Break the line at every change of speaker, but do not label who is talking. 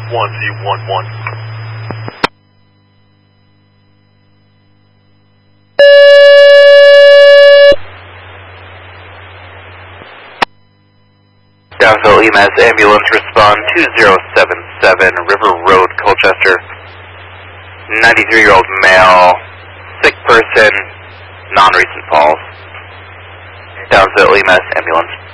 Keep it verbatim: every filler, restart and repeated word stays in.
one Z one one.
Brownsville E M S ambulance respond two zero seven seven River Road, Colchester. ninety-three year old male, sick person, non-recent falls. Brownsville E M S ambulance.